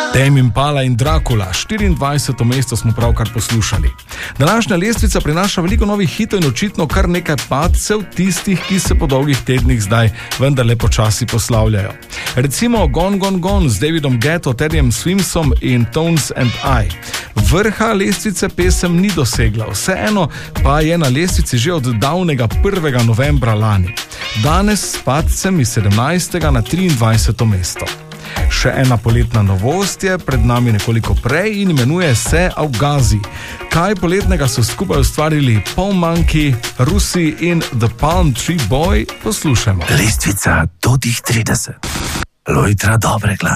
Tame Impala in Dracula, 24. mesto smo pravkar poslušali. Današnja lestvica prinaša veliko novih hitov in očitno kar nekaj padcev tistih, ki se po dolgih tednih zdaj vendarle počasi poslavljajo. Recimo Gone Gone Gone z Davidom Guetto, Teddyjem Swimsom in Tones and I. Vrha lestvice pesem ni dosegla, vseeno pa je na lestvici že od davnega 1. novembra lani. Danes s padcem iz 17. na 23. mesto. Še ena poletna novost je pred nami nekoliko prej in imenuje se Augazi. Kaj poletnega so skupaj ustvarili Paul Monkey, Rusi in The Palm Tree Boy, poslušajmo. Lestvica do tih 30. Lojtra dobre glasbe.